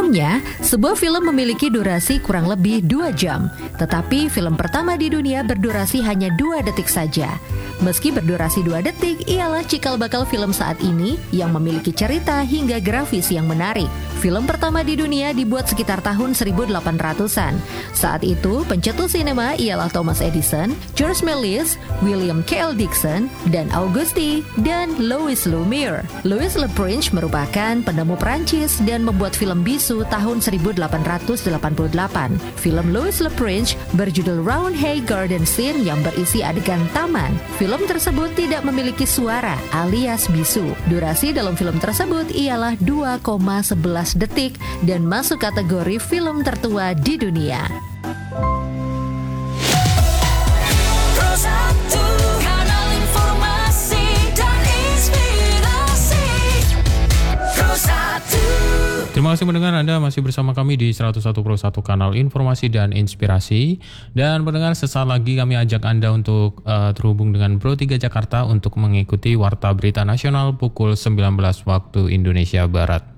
Umumnya, sebuah film memiliki durasi kurang lebih 2 jam, tetapi film pertama di dunia berdurasi hanya 2 detik saja. Meski berdurasi 2 detik, ialah cikal bakal film saat ini yang memiliki cerita hingga grafis yang menarik. Film pertama di dunia dibuat sekitar tahun 1800-an. Saat itu, pencetus sinema ialah Thomas Edison, George Méliès, William K.L. Dixon, dan Auguste dan Louis Lumière. Louis Le Prince merupakan penemu Prancis dan membuat film bisu tahun 1888. Film Louis Le Prince berjudul Roundhay Garden Scene yang berisi adegan taman. Film tersebut tidak memiliki suara alias bisu. Durasi dalam film tersebut ialah 2,11 detik dan masuk kategori film tertua di dunia. Terima kasih mendengar, Anda masih bersama kami di 101 Pro 1 kanal informasi dan inspirasi. Dan mendengar sesaat lagi kami ajak Anda untuk terhubung dengan Pro 3 Jakarta untuk mengikuti Warta Berita Nasional pukul 19 waktu Indonesia Barat.